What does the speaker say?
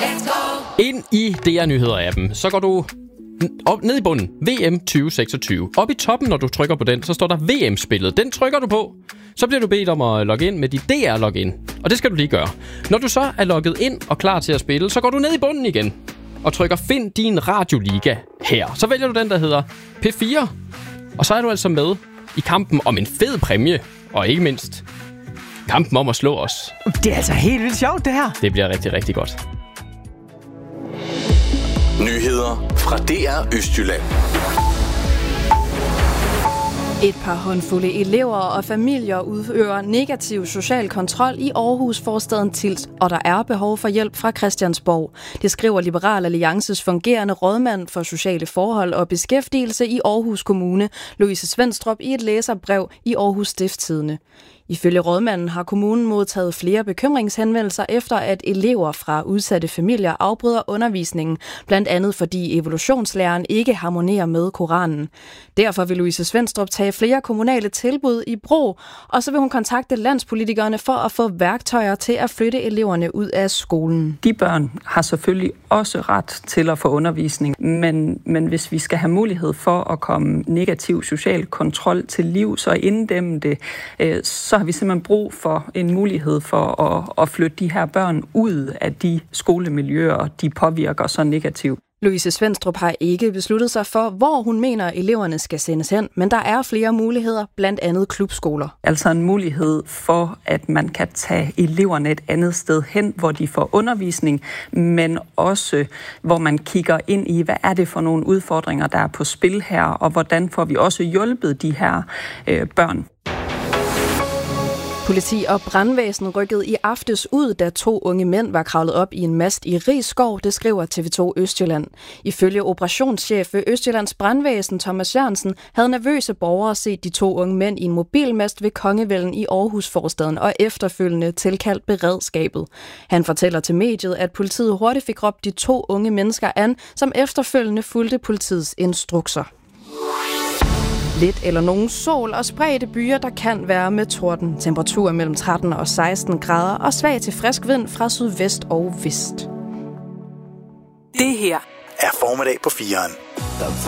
Ind i DR Nyheder-appen, så går du op ned i bunden, VM 2026. Op i toppen, når du trykker på den, så står der VM-spillet. Den trykker du på, så bliver du bedt om at logge ind med dit DR-login. Og det skal du lige gøre. Når du så er logget ind og klar til at spille, så går du ned i bunden igen og trykker find din radioliga her. Så vælger du den, der hedder P4. Og så er du altså med i kampen om en fed præmie. Og ikke mindst kampen om at slå os. Det er altså helt vildt sjovt, det her. Det bliver rigtig, rigtig godt. Nyheder fra DR Østjylland. Et par håndfulde elever og familier udøver negativ social kontrol i Aarhus-forstaden Tilst, og der er behov for hjælp fra Christiansborg. Det skriver Liberal Alliances fungerende rådmand for sociale forhold og beskæftigelse i Aarhus Kommune, Louise Svendstrup, i et læserbrev i Aarhus Stiftstidende. Ifølge rådmanden har kommunen modtaget flere bekymringshenvendelser efter, at elever fra udsatte familier afbryder undervisningen, blandt andet fordi evolutionslæreren ikke harmonerer med Koranen. Derfor vil Louise Svendstrup tage flere kommunale tilbud i brug, og så vil hun kontakte landspolitikerne for at få værktøjer til at flytte eleverne ud af skolen. De børn har selvfølgelig også ret til at få undervisning, men hvis vi skal have mulighed for at komme negativ social kontrol til livs og inddæmme det, så har vi simpelthen brug for en mulighed for at flytte de her børn ud af de skolemiljøer, de påvirker så negativt. Louise Svendstrup har ikke besluttet sig for, hvor hun mener, eleverne skal sendes hen, men der er flere muligheder, blandt andet klubskoler. Altså en mulighed for, at man kan tage eleverne et andet sted hen, hvor de får undervisning, men også hvor man kigger ind i, hvad er det for nogle udfordringer, der er på spil her, og hvordan får vi også hjulpet de her børn. Politi og brandvæsen rykkede i aftes ud, da 2 unge mænd var kravlet op i en mast i Risskov, det skriver TV2 Østjylland. Ifølge operationschef ved Østjyllands brandvæsen, Thomas Jørgensen, havde nervøse borgere set de 2 unge mænd i en mobilmast ved Kongevælden i Aarhus-forstaden og efterfølgende tilkaldt beredskabet. Han fortæller til mediet, at politiet hurtigt fik råbt de 2 unge mennesker an, som efterfølgende fulgte politiets instrukser. Lidt eller nogen sol og spredte byer, der kan være med torden. Temperatur mellem 13 og 16 grader og svag til frisk vind fra sydvest og vest. Det her er Formiddag på 4'eren.